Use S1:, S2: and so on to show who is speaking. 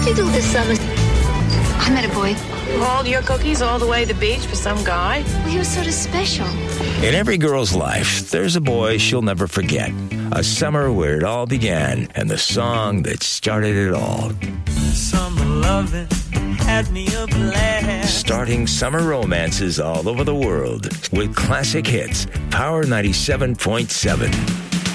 S1: you do this summer?
S2: I met a boy.
S3: Hauled your cookies all the way to the beach for some guy?
S2: Well, he was sort of special.
S4: In every girl's life, there's a boy she'll never forget. A summer where it all began, and the song that started it all.
S5: Summer loving had me a blast.
S4: Starting summer romances all over the world with classic hits. Power 97.7.